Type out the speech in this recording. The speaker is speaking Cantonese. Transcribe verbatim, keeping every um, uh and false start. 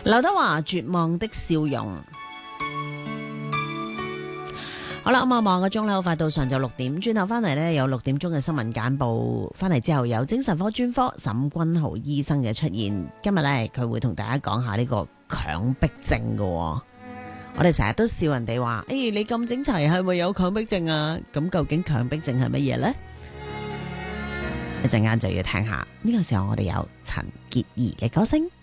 劉德華絕望的笑容。好啦，咁啊，望個鐘咧，好快到上晝六點，轉頭翻嚟呢，有六點鐘嘅新聞簡報，翻嚟之後有精神科專科沈君豪醫生嘅出現。今日呢，佢會同大家講下呢個強迫症噶。我哋成日都笑人哋話，誒、欸，你咁整齊係咪有強迫症啊？咁究竟強迫症係乜嘢呢？一陣間就要聽下。呢、這個時候我哋有陳潔儀嘅歌聲。